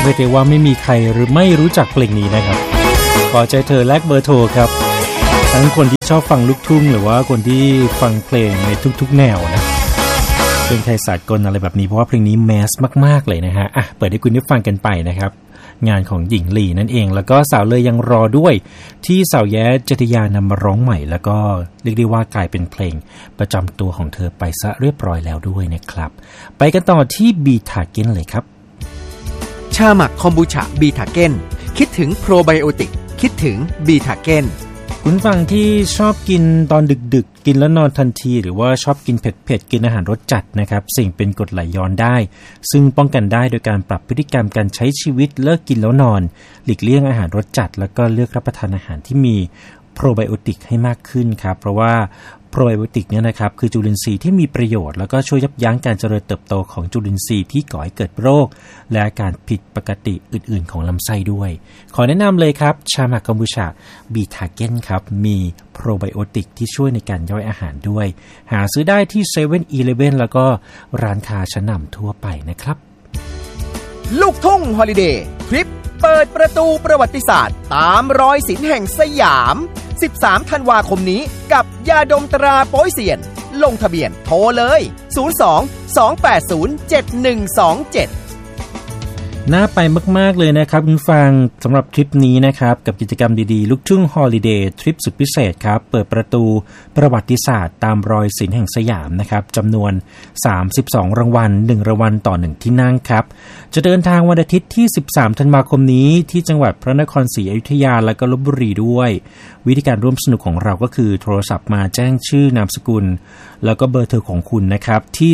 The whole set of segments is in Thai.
เรียกได้ว่าไม่มีใครหรือไม่รู้จักเพลงนี้นะครับขอใจเธอแลกเบอร์โทรครับทั้งคนที่ชอบฟังลูกทุ่งหรือว่าคนที่ฟังเพลงในทุกๆแนวนะเป็นไทยสากลอะไรแบบนี้เพราะว่าเพลงนี้แมสมากๆเลยนะฮะเปิดให้คุณได้ฟังกันไปนะครับงานของหญิงลีนั่นเองแล้วก็สาวเลยยังรอด้วยที่สาวแย้จติยานำมาร้องใหม่แล้วก็เรียกได้ว่ากลายเป็นเพลงประจำตัวของเธอไปซะเรียบร้อยแล้วด้วยนะครับไปกันต่อที่บีทาเก้นเลยครับชาหมักคอมบูชาบีทาเก้นคิดถึงโปรไบโอติกคิดถึงบีทาเก้นคุณฟังที่ชอบกินตอนดึกๆกินแล้วนอนทันทีหรือว่าชอบกินเผ็ดๆกินอาหารรสจัดนะครับสิ่งเป็นกรดไหลย้อนได้ซึ่งป้องกันได้โดยการปรับพฤติกรรมการใช้ชีวิตเลิกกินแล้วนอนหลีกเลี่ยงอาหารรสจัดแล้วก็เลือกรับประทานอาหารที่มีโปรไบโอติกให้มากขึ้นครับเพราะว่าโปรไบโอติกเนี่ยนะครับคือจุลินทรีย์ที่มีประโยชน์แล้วก็ช่วยยับยั้งการเจริญเติบโตของจุลินทรีย์ที่ก่อให้เกิดโรคและอาการผิดปกติอื่นๆของลำไส้ด้วยขอแนะนำเลยครับชาหมักคอมบูชาบีทาเก้นครับมีโปรไบโอติกที่ช่วยในการย่อยอาหารด้วยหาซื้อได้ที่ 7-Eleven แล้วก็ร้านค้าชั้นนำทั่วไปนะครับลูกทุ่งฮอลิเดย์ทริปเปิดประตูประวัติศาสตร์ตามรอยศิลป์แห่งสยาม13 ธันวาคมนี้กับยาดมตราโป๊ยเซียนลงทะเบียนโทรเลย02-280-7127 น่าไปมากๆเลยนะครับคุณฟังสำหรับทริปนี้นะครับกับกิจกรรมดีๆลูกทุ่งฮอลิเดย์ทริปสุดพิเศษครับเปิดประตูประวัติศาสตร์ตามรอยศิลป์แห่งสยามนะครับจำนวน32รางวัล1รางวัลต่อ1ที่นั่งครับจะเดินทางวันอาทิตย์ที่13ธันวาคมนี้ที่จังหวัดพระนครศรีอยุธยาและก็ลพบุรีด้วยวิธีการร่วมสนุกของเราก็คือโทรศัพท์มาแจ้งชื่อนามสกุลแล้วก็เบอร์โทรของคุณนะครับที่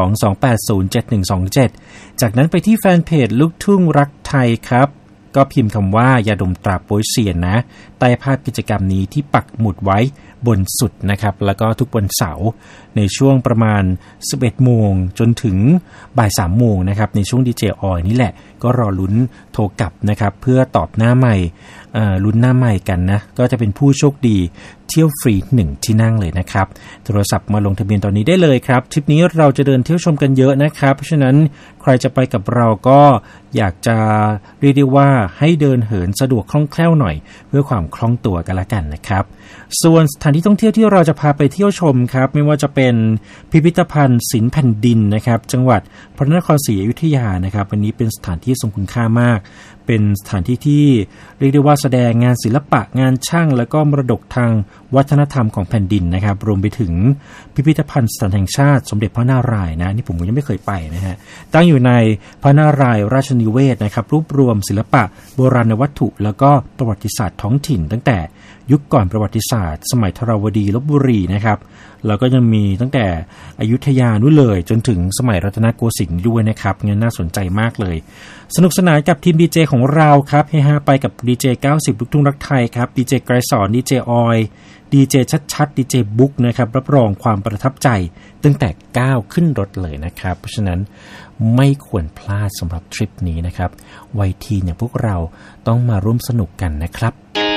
02-280-7127จากนั้นไปที่แฟนเพจลูกทุ่งรักไทยครับก็พิมพ์คำว่ายาดมตราโป๊ยเซียนนะใต้ภาพกิจกรรมนี้ที่ปักหมุดไว้บนสุดนะครับแล้วก็ทุกวันเสาร์ในช่วงประมาณ 11 โมงจนถึงบ่าย 3 โมงนะครับในช่วงดีเจออยนี่แหละก็รอลุ้นโทรกลับนะครับเพื่อตอบหน้าใหม่ลุ้นหน้าใหม่กันนะก็จะเป็นผู้โชคดีเที่ยวฟรี1ที่นั่งเลยนะครับโทรศัพท์มาลงทะเบียนตอนนี้ได้เลยครับทริปนี้เราจะเดินเที่ยวชมกันเยอะนะครับเพราะฉะนั้นใครจะไปกับเราก็อยากจะเรียกได้ว่าให้เดินเหินสะดวกคล่องแคล่วหน่อยเพื่อความคล่องตัวกันละกันนะครับส่วนสถานที่ท่องเที่ยวที่เราจะพาไปเที่ยวชมครับไม่ว่าจะเป็นพิพิธภัณฑ์ศิลป์แผ่นดินนะครับจังหวัดพระนครศรีอยุธยานะครับวันนี้เป็นสถานที่ทรงคุณค่ามากเป็นสถานที่ที่เรียกได้ว่าแสดงงานศิลปะงานช่างและก็มรดกทางวัฒนธรรมของแผ่นดินนะครับรวมไปถึงพิพิธภัณฑ์สถานแห่งชาติสมเด็จพระนารายณ์นะนี่ผมยังไม่เคยไปนะฮะตั้งอยู่ในพระนารายณ์ราชนิเวศนะครับรวบรวมศิลปะโบราณวัตถุแล้วก็ประวัติศาสตร์ท้องถิ่นตั้งแต่ยุคก่อนประวัติศาสตร์สมัยธรวดีลพบุรีนะครับแล้วก็ยังมีตั้งแต่อยุธยานู่นเลยจนถึงสมัยรัตนโกสินทร์ด้วยนะครับงั้นน่าสนใจมากเลยสนุกสนานกับทีมดีเจของเราครับเฮฮาไปกับดีเจ90ลูกทุ่งรักไทยครับดีเจไกรสอนดีเจออยดีเจชัดดีเจบุ๊กนะครับรับรองความประทับใจตั้งแต่ก้าวขึ้นรถเลยนะครับเพราะฉะนั้นไม่ควรพลาดสำหรับทริปนี้นะครับวัยทีเนี่ยพวกเราต้องมาร่วมสนุกกันนะครับ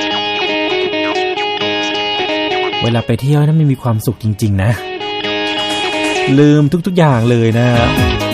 เวลาไปเที่ยวนั้นมันมีความสุขจริงๆนะลืมทุกๆอย่างเลยนะ